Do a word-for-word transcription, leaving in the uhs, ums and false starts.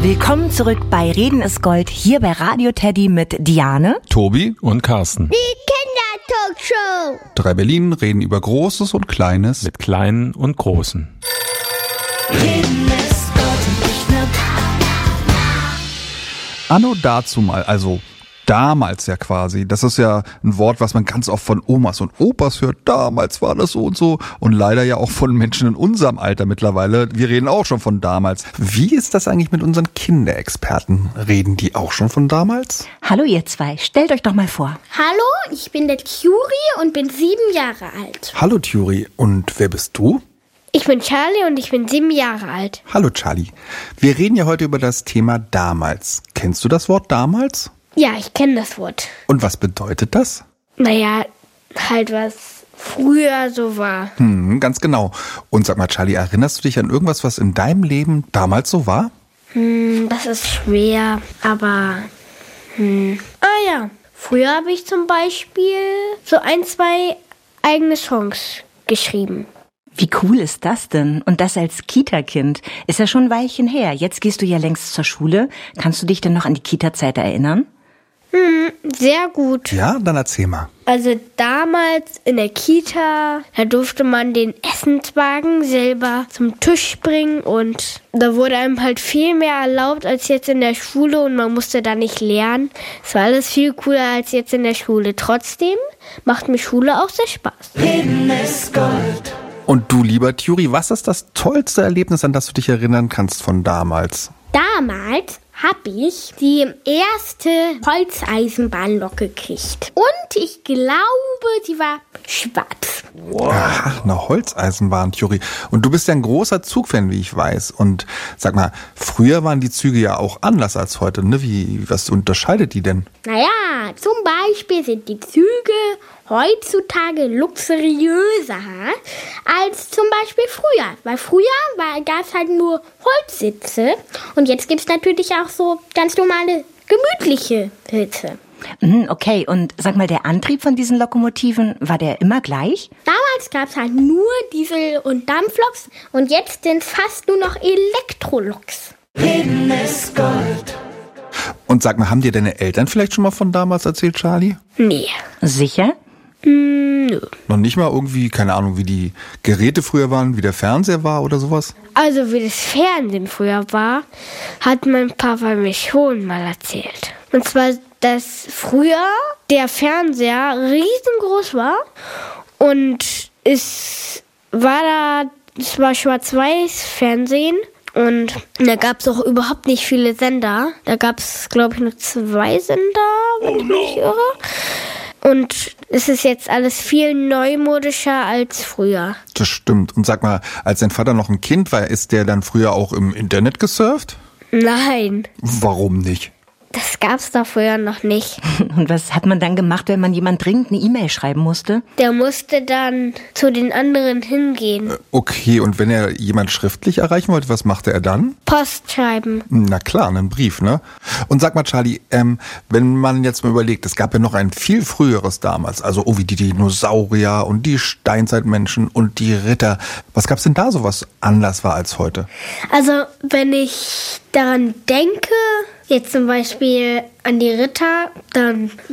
Willkommen zurück bei Reden ist Gold, hier bei Radio Teddy mit Diane, Tobi und Carsten. Die Kindertalkshow. Drei Berlin reden über Großes und Kleines. Mit Kleinen und Großen. Reden ist Gold und nicht nur Anno dazu mal, also damals ja quasi. Das ist ja ein Wort, was man ganz oft von Omas und Opas hört. Damals war das so und so. Und leider ja auch von Menschen in unserem Alter mittlerweile. Wir reden auch schon von damals. Wie ist das eigentlich mit unseren Kinderexperten? Reden die auch schon von damals? Hallo ihr zwei, stellt euch doch mal vor. Hallo, ich bin der Tjuri und bin sieben Jahre alt. Hallo Tjuri, und wer bist du? Ich bin Charlie und ich bin sieben Jahre alt. Hallo Charlie. Wir reden ja heute über das Thema damals. Kennst du das Wort damals? Ja, ich kenne das Wort. Und was bedeutet das? Naja, halt was früher so war. Hm, ganz genau. Und sag mal, Charlie, erinnerst du dich an irgendwas, was in deinem Leben damals so war? Hm, das ist schwer, aber... Hm. Ah ja, früher habe ich zum Beispiel so ein, zwei eigene Songs geschrieben. Wie cool ist das denn? Und das als Kita-Kind. Ist ja schon ein Weilchen her. Jetzt gehst du ja längst zur Schule. Kannst du dich denn noch an die Kita-Zeit erinnern? Hm, sehr gut. Ja, dann erzähl mal. Also damals in der Kita, da durfte man den Essenswagen selber zum Tisch bringen und da wurde einem halt viel mehr erlaubt als jetzt in der Schule und man musste da nicht lernen. Es war alles viel cooler als jetzt in der Schule. Trotzdem macht mir Schule auch sehr Spaß. Reden ist Gold. Und du, lieber Tjuri, was ist das tollste Erlebnis, an das du dich erinnern kannst von damals? Damals habe ich die erste Holzeisenbahnlok gekriegt. Und ich glaube, die war schwarz. Ach, eine Holzeisenbahn, Tjuri. Und du bist ja ein großer Zugfan, wie ich weiß. Und sag mal, früher waren die Züge ja auch anders als heute, ne? Wie, was unterscheidet die denn? Naja, zum Beispiel sind die Züge heutzutage luxuriöser als zum Beispiel früher. Weil früher gab es halt nur Holzsitze und jetzt gibt es natürlich auch so ganz normale, gemütliche Sitze. Okay, und sag mal, der Antrieb von diesen Lokomotiven, war der immer gleich? Damals gab es halt nur Diesel- und Dampfloks und jetzt sind es fast nur noch Elektroloks. Reden ist Gold. Und sag mal, haben dir deine Eltern vielleicht schon mal von damals erzählt, Charlie? Nee. Sicher? Mm, nö. Noch nicht mal irgendwie, keine Ahnung, wie die Geräte früher waren, wie der Fernseher war oder sowas? Also wie das Fernsehen früher war, hat mein Papa mir schon mal erzählt. Und zwar, dass früher der Fernseher riesengroß war und es war da, es war Schwarz-Weiß Fernsehen. Und da gab es auch überhaupt nicht viele Sender. Da gab es, glaube ich, nur zwei Sender, wenn ich mich irre. Und es ist jetzt alles viel neumodischer als früher. Das stimmt. Und sag mal, als dein Vater noch ein Kind war, ist der dann früher auch im Internet gesurft? Nein, Warum nicht? das gab's da früher noch nicht. Und was hat man dann gemacht, wenn man jemand dringend eine E-Mail schreiben musste? Der musste dann zu den anderen hingehen. Okay, und wenn er jemand schriftlich erreichen wollte, was machte er dann? Post schreiben. Na klar, einen Brief, ne? Und sag mal, Charlie, ähm, wenn man jetzt mal überlegt, es gab ja noch ein viel früheres damals, also oh, wie die Dinosaurier und die Steinzeitmenschen und die Ritter. Was gab's denn da so, was anders war als heute? Also, wenn ich daran denke, jetzt zum Beispiel an die Ritter, dann